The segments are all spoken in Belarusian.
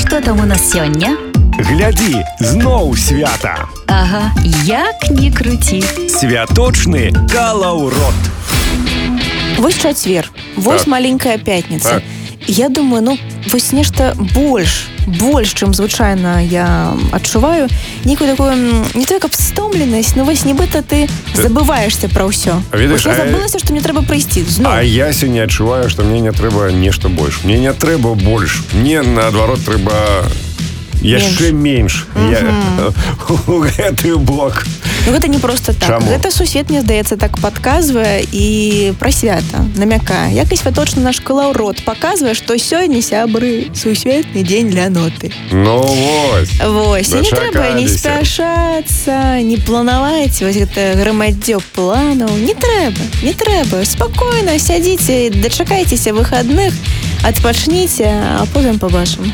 Што там у нас сёння? Глядзі, зноў свята. Ага, як ні круці. Святочны калаўрот. Вось чацвер, вось маленькая пятніца. Я думаю, вось нешта больш, чым звычайна я адчуваю, некую такую, не то, каб стомленасць, вось нібыта ты забываешься пра ўсё. Я забылася, што мне трэба прыйсці зноў. А я сёння адчуваю, што мне не трэба нешта больш. Мне не трэба больш. Мне, наадварот, трэба яшчэ менш. У гэты блок. Гэта не проста так. Чаму? Гэта сусвет, мне здаецца, так падказвае і пра свята намякае. Як і святочны наш калаўрот паказвае, што сёння, сябры, сусветны дзень ляноты. Ну вось. Вось. І не трэба не спяшацца, не планаваць вось гэта грамаддзё планаў. Не трэба. Спакойна сядзіце, дачакайцеся выхадных, адпачніце, а потым пабачым.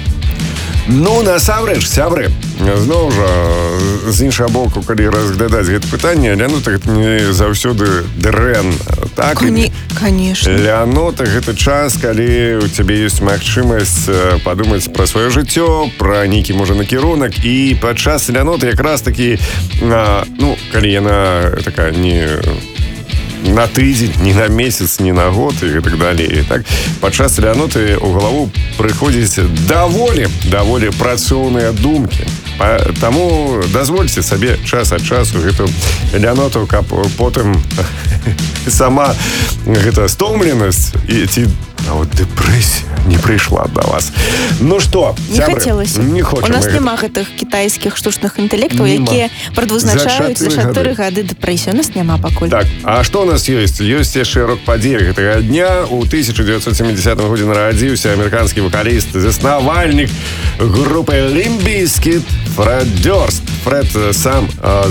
Насамрэч, сябры, зноў жа, з іншага боку, калі разглядаць гэта пытанне, лянота гэта не заўсёды дрэнна. Так? Конечно. Лянота гэта час, калі у цябе ёсць магчымасць падумаць пра сваё жыццё, пра нейкі, можа, накірунак, і падчас ляноты якраз такі, калі яна такая не на тыдзень, не на месяц, не на год і так далей. Так, падчас ляноты ў галаву прыходзіць даволі працоўныя думкі. Таму дазвольце сабе час ад часу гэту ляноту, каб потым сама гэта стомленасць і ці нават дэпрэсія не прыйшла да вас. Што, не хацелася. Не хочам. У нас няма гэтых кітайскіх штучных інтэлектаў, якія прадвызначаюць за 4 гады дэпрэсію. У нас няма пакуль. Так, а што у нас ёсць? Ёсць яшчэ рок-падзея гэтага дня. У 1970 годзе нарадзіўся амерыканскі вакаліст, заснавальнік групы Limp Bizkit Фрэд Дёрст. Фрэд сам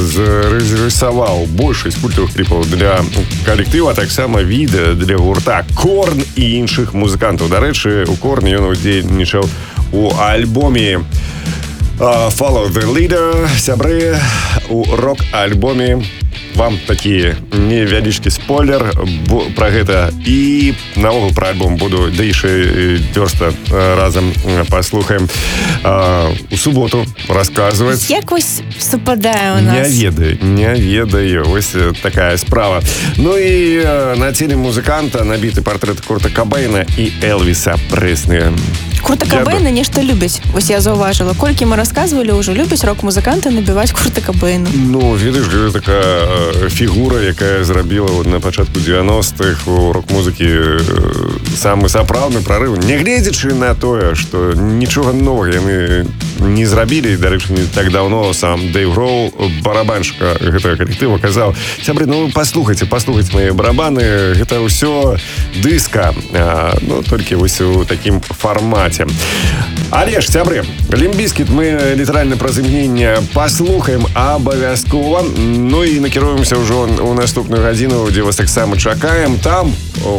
зрэжысаваў большасць культавых кліпаў для калектыва, а таксама відэа для гурта Корн і іншых музыкантаў. Дарэчы, у Корн ён удзельнічаў у альбоме Follow the Leader. Сябры, у рок-альбоме вам такі невялічкі спойлер пра гэта, і наогул пра альбом буду дэйшы Дёрста разам паслухаем у суботу расказваць. Як вось супадае у нас? Не ведаю. Вось такая справа. І на целе музыканта набіты партрэт Курта Кабэйна і Элвіса Прэслі. Курта Кабэйна нешта любяць. Вось я заўважыла. Колькі мы расказвалі, ўжо любяць рок-музыканты набіваць Курта Кабэйна. Ведаеш, гэта такая фігура, якая зрабіла на пачатку 90-х у рок-музыкі самы сапраўдны прарыў. Нягледзячы на тое, што нічога новага яны не зрабілі, дарэчы, не так даўно сам Дэйв Гроул, барабаншчыка гэтага калектыва, казаў: сябры, паслухайце мае барабаны, гэта ўсё дыска, толькі вось у такім фармаце. Але ж, сябры, Limp Bizkit мы літаральна праз імгненне паслухаем абавязкова, і накіруемся ўжо ў наступную гадзіну, дзе вас таксама чакаем. Там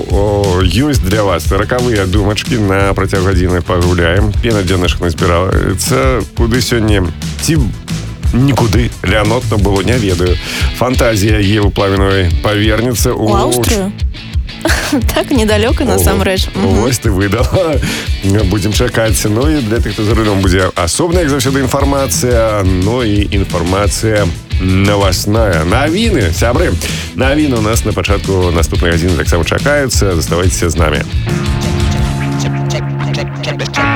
ёсць для вас ракавыя думачкі, на працяг гадзіны пагуляем. Пена для нашых назбіраецца. Куды сёння? Ці нікуды лянотна было, не ведаю. Фантазія Евы Плавіновай павернецца у Аўстрыю. Так недалёка, насамрэч. Вось ты выдала. Будзем чакаць. І для тых, хто за рулём, будзе асобная, як заўсёды, інфармацыя, і інфармацыя новостная. Навіны, сябры. Навіны у нас на пачатку наступнай гадзіны таксама чакаюцца. Заставайцеся з намі.